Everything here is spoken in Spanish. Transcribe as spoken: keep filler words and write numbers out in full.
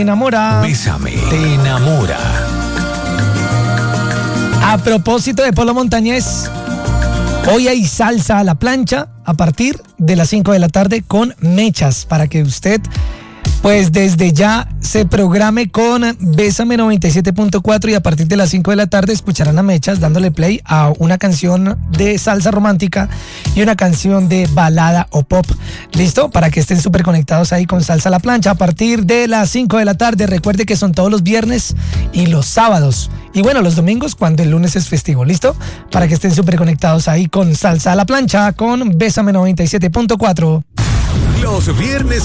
Enamora. Bésame, te enamora. A propósito de Polo Montañés, hoy hay salsa a la plancha a partir de las cinco de la tarde con mechas, para que usted pues desde ya se programe con Bésame noventa y siete punto cuatro y a partir de las cinco de la tarde escucharán a Mechas dándole play a una canción de salsa romántica y una canción de balada o pop. ¿Listo? Para que estén súper conectados ahí con Salsa a la Plancha a partir de las cinco de la tarde. Recuerde que son todos los viernes y los sábados. Y bueno, los domingos cuando el lunes es festivo. ¿Listo? Para que estén súper conectados ahí con Salsa a la Plancha con Bésame noventa y siete punto cuatro. Los viernes